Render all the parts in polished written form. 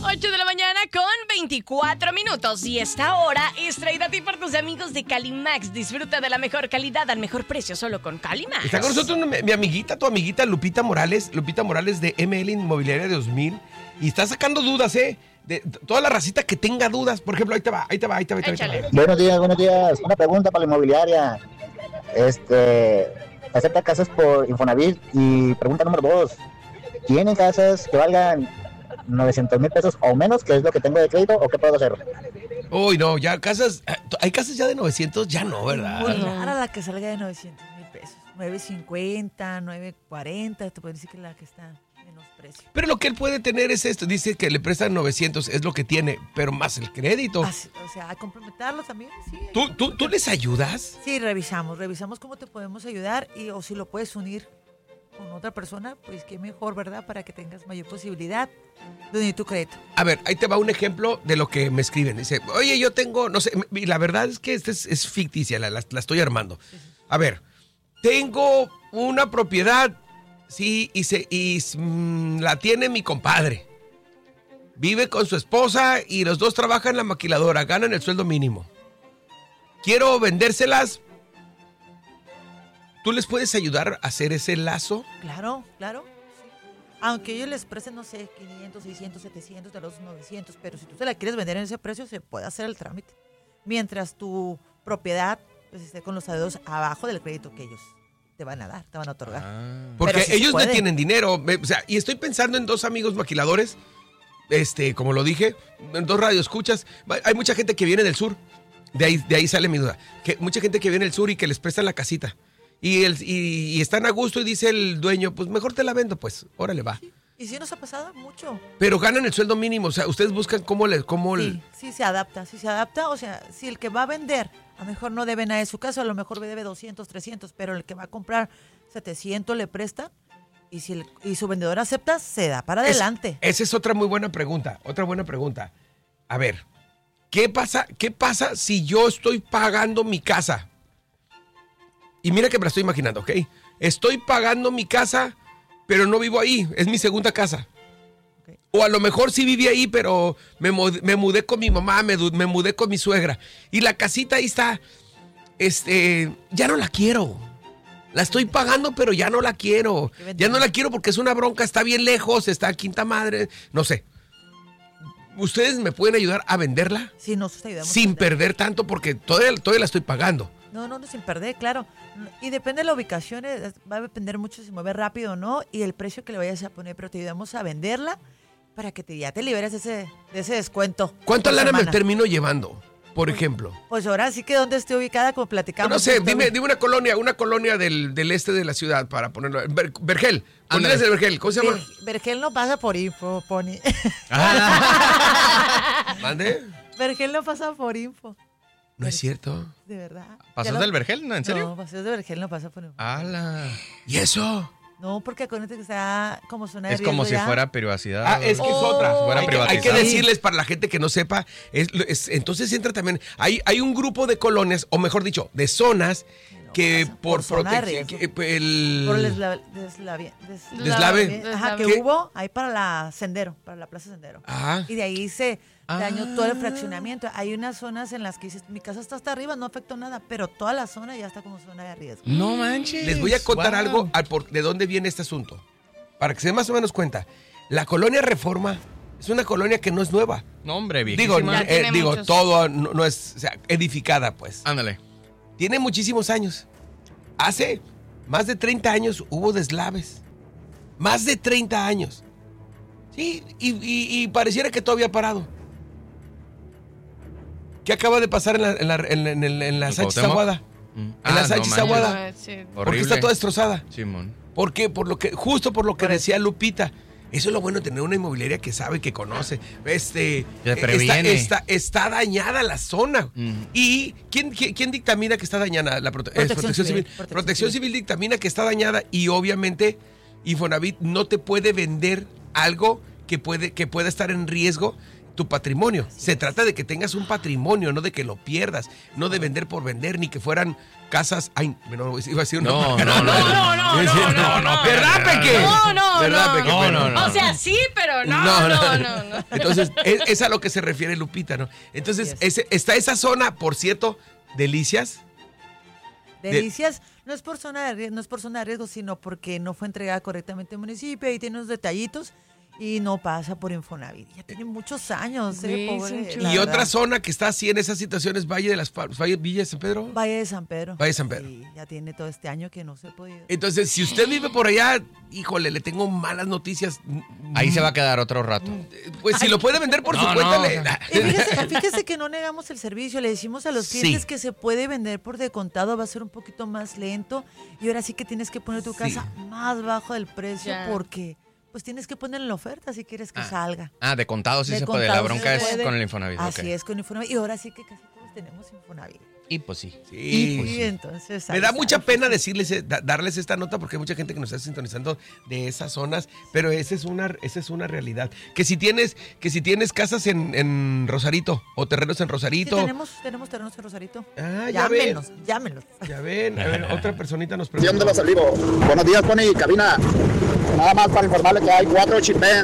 8 de la mañana con 24 minutos. Y esta hora es traída a ti por tus amigos de Calimax. Disfruta de la mejor calidad al mejor precio solo con Calimax. Está con nosotros mi amiguita, tu amiguita Lupita Morales de ML Inmobiliaria 2000. Y está sacando dudas, de toda la racita que tenga dudas. Por ejemplo, ahí te va. Buenos días. Una pregunta para la inmobiliaria. Acepta casas por Infonavit. Y pregunta número 2. ¿Tienen casas que valgan 900,000 pesos o menos, que es lo que tengo de crédito, o qué puedo hacer? Uy, no, ya casas, hay casas ya de 900, ya no, ¿verdad? Muy rara la que salga de 900,000 pesos. 950, 940, te pueden decir que la que está menos precio. Pero lo que él puede tener es esto, dice que le prestan 900, es lo que tiene, pero más el crédito. O sea, a comprometerlos también, sí. ¿Tú les ayudas? Sí, revisamos cómo te podemos ayudar o si lo puedes unir con otra persona, pues qué mejor, ¿verdad? Para que tengas mayor posibilidad de unir tu crédito. A ver, ahí te va un ejemplo de lo que me escriben. Dice, oye, yo tengo, no sé, y la verdad es que esta es ficticia, la estoy armando. A ver, tengo una propiedad, sí, y la tiene mi compadre. Vive con su esposa y los dos trabajan en la maquiladora, ganan el sueldo mínimo. Quiero vendérselas. ¿Tú les puedes ayudar a hacer ese lazo? Claro. Sí. Aunque ellos les presten, no sé, 500, 600, 700, de los 900, pero si tú te la quieres vender en ese precio, se puede hacer el trámite. Mientras tu propiedad pues, esté con los saldos abajo del crédito que ellos te van a dar, te van a otorgar. Porque ellos no tienen dinero. O sea, y estoy pensando en dos amigos maquiladores, como lo dije, en dos radioescuchas. Hay mucha gente que viene del sur. De ahí sale mi duda. Mucha gente que viene del sur y que les prestan la casita. Y están a gusto y dice el dueño, pues mejor te la vendo, pues, órale, va. Sí. Y sí nos ha pasado mucho. Pero ganan el sueldo mínimo, o sea, ustedes buscan Sí, se adapta, o sea, si el que va a vender, a lo mejor no debe nada de su casa, a lo mejor debe 200, 300, pero el que va a comprar 700 le presta, y si su vendedor acepta, se da para adelante. Esa es otra buena pregunta. A ver, ¿qué pasa si yo estoy pagando mi casa? Y mira que me la estoy imaginando, ¿ok? Estoy pagando mi casa, pero no vivo ahí. Es mi segunda casa. Okay. O a lo mejor sí viví ahí, pero me mudé con mi mamá, me mudé con mi suegra. Y la casita ahí está. Ya no la quiero. La estoy pagando, pero ya no la quiero. Ya no la quiero porque es una bronca, está bien lejos, está a Quinta Madre, no sé. ¿Ustedes me pueden ayudar a venderla? Sí, nosotros te ayudamos. Sin perder tanto, porque todavía la estoy pagando. No, sin perder, claro. Y depende de la ubicación, va a depender mucho si se mueve rápido o no y el precio que le vayas a poner, pero te ayudamos a venderla para que ya te liberes de ese descuento. ¿Cuánta lana me termino llevando, por ejemplo? Pues ahora sí que donde esté ubicada, como platicamos. No sé, dime una colonia del este de la ciudad para ponerlo. Vergel. Colinas del Vergel, ¿cómo se llama? Vergel no pasa por info, Pony. ¿Mande? Vergel no pasa por info. No es cierto. De verdad. ¿Pasas del Vergel? ¿No? ¿En serio? No, Paseos de Vergel no pasa por info. ¡Hala! ¿Y eso? No, porque acuérdate que está como zona de riesgo. Es como si fuera privacidad. Es que es otra. Hay que decirles para la gente que no sepa. Entonces entra también. Hay un grupo de colonias, o mejor dicho, de zonas que por protección. Por el deslave. Ajá, que hubo ahí para la Plaza Sendero. Ajá. Y de ahí se dañó todo el fraccionamiento. Hay unas zonas en las que dices, mi casa está hasta arriba, no afectó nada, pero toda la zona ya está como zona de riesgo. No manches. Les voy a contar algo de dónde viene este asunto, para que se den más o menos cuenta. La colonia Reforma es una colonia que no es nueva. No, hombre, viejísima. Digo, todo no es, o sea, edificada, pues. Ándale. Tiene muchísimos años. Hace más de 30 años hubo deslaves. Más de 30 años. Sí, y pareciera que todo había parado. ¿Qué acaba de pasar en la Sánchez Aguada? En la Sánchez Aguada. ¿Por qué está toda destrozada? Simón. ¿Por qué? Justo por lo que decía Lupita. Eso es lo bueno de tener una inmobiliaria que sabe, que conoce. Está dañada la zona. ¿Y quién dictamina que está dañada? Protección Civil. Protección Civil dictamina que está dañada y obviamente Infonavit no te puede vender algo que pueda estar en riesgo, tu patrimonio. Se trata de que tengas un patrimonio, no de que lo pierdas, no de vender por vender, ni que fueran casas. Ay, no, iba a decir una. No. ¿Verdad, Peque? ¿Verdad, Peque? No. O sea, sí, pero no. Entonces, es a lo que se refiere Lupita, ¿no? Entonces, está esa zona, por cierto, Delicias. Delicias no es por zona de riesgo, sino porque no fue entregada correctamente al municipio, ahí tiene unos detallitos y no pasa por Infonavit. Ya tiene muchos años, pobre. Y otra zona que está así en esas situaciones, Villa de San Pedro. Valle de San Pedro. Valle de San Pedro. Sí, ya tiene todo este año que no se ha podido. Entonces, si usted vive por allá, híjole, le tengo malas noticias. Ahí se va a quedar otro rato. Pues si lo puede vender por su cuenta. Fíjese que no negamos el servicio, le decimos a los clientes que se puede vender por descontado, va a ser un poquito más lento y ahora sí que tienes que poner tu casa más bajo del precio porque pues tienes que poner en la oferta si quieres que salga. De contado sí se puede, la bronca es con el Infonavit. Así es, con Infonavit y ahora sí que casi todos tenemos Infonavit. Y pues sí. Entonces, me da mucha pena darles esta nota porque hay mucha gente que nos está sintonizando de esas zonas, pero esa es una realidad. Que si tienes casas en Rosarito o terrenos en Rosarito. Sí, tenemos terrenos en Rosarito. Llámenos. Ya ven. A ver, otra personita nos ¿De dónde pregunta. los olivo? Buenos días, Pony, cabina. Nada más para informarle que hay 4 chipén.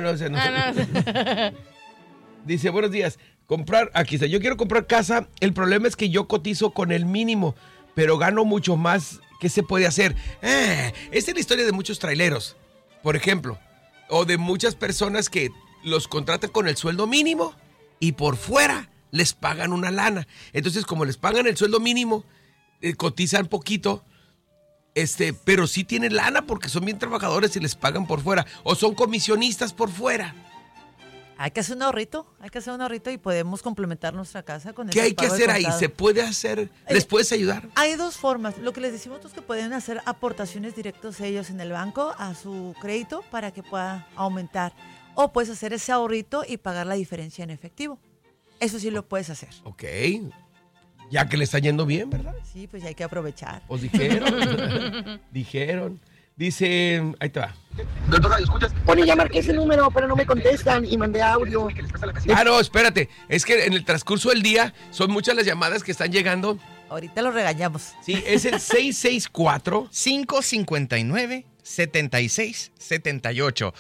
Dice, buenos días. Aquí está, yo quiero comprar casa. El problema es que yo cotizo con el mínimo, pero gano mucho más. ¿Qué se puede hacer? Esta es la historia de muchos traileros, por ejemplo, o de muchas personas que los contratan con el sueldo mínimo y por fuera les pagan una lana. Entonces, como les pagan el sueldo mínimo, cotizan poquito, pero sí tienen lana porque son bien trabajadores y les pagan por fuera, o son comisionistas por fuera. Hay que hacer un ahorrito y podemos complementar nuestra casa con ¿Qué hay que hacer ahí? ¿Se puede hacer? ¿Les puedes ayudar? Hay dos formas. Lo que les decimos es que pueden hacer aportaciones directas ellos en el banco a su crédito para que pueda aumentar. O puedes hacer ese ahorrito y pagar la diferencia en efectivo. Eso sí lo puedes hacer. Ok. Ya que le está yendo bien, ¿verdad? Sí, pues ya hay que aprovechar. Os dijeron. Dice, ahí te va. Doctora, ¿escuchas? Pony, ya marqué ese número, pero no me contestan y mandé audio. No, espérate. Es que en el transcurso del día son muchas las llamadas que están llegando. Ahorita lo regañamos. Sí, es el 664-559-7678.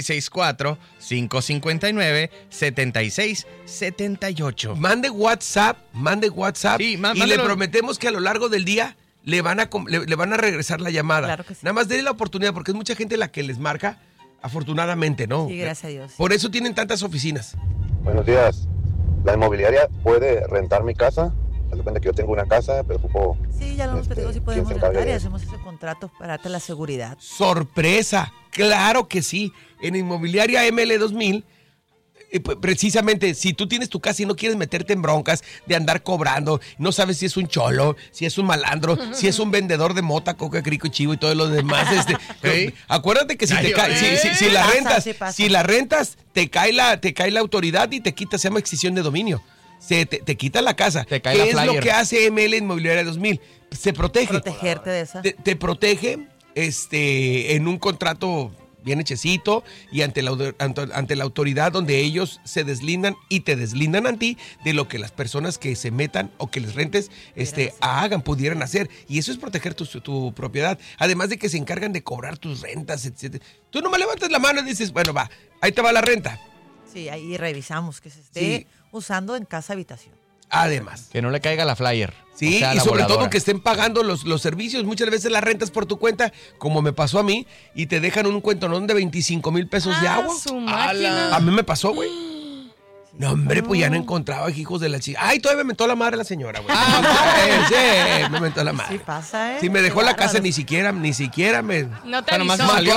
664-559-7678. Mande WhatsApp. Sí, y le prometemos que a lo largo del día le van a regresar la llamada. Claro que sí. Nada más denle la oportunidad porque es mucha gente la que les marca, afortunadamente, ¿no? Sí, gracias a Dios. Por eso tienen tantas oficinas. Buenos días. ¿La inmobiliaria puede rentar mi casa? Me depende que yo tengo una casa, pero ocupo... Sí, ya lo hemos pedido, sí podemos ¿quién se encarga rentar y de hacemos ese contrato para darte la seguridad. ¡Sorpresa! ¡Claro que sí! En Inmobiliaria ML2000, precisamente, si tú tienes tu casa y no quieres meterte en broncas de andar cobrando, no sabes si es un cholo, si es un malandro, si es un vendedor de mota, coca, crico, chivo y todo lo demás, acuérdate que si la rentas, te cae la autoridad y te quita, se llama extinción de dominio. Te quita la casa. Te cae ¿Qué la es flyer? lo que hace ML Inmobiliaria 2000? Se protege. Protegerte de esa. Te protege en un contrato bien hechecito y ante la autoridad donde ellos se deslindan y te deslindan a ti de lo que las personas que se metan o que les rentes pudieran hacer. Y eso es proteger tu propiedad. Además de que se encargan de cobrar tus rentas, etc. Tú nomás levantas la mano y dices, bueno, va, ahí te va la renta. Sí, ahí revisamos que se esté usando en casa habitación. Además. Que no le caiga la flyer. Sí, o sea, y la sobre voladora. todo que estén pagando los servicios. Muchas veces las rentas por tu cuenta, como me pasó a mí, y te dejan un cuentonón de 25,000 pesos de agua. Su máquina. A mí me pasó, güey. No, hombre, pues ya no encontraba hijos de la chica. Ay, todavía me mentó la madre la señora, güey. Sí, me mentó la madre. Sí pasa, ¿eh? Sí, me dejó Qué la casa, bárbaro. ni siquiera me... No te Pero nomás avisó. valió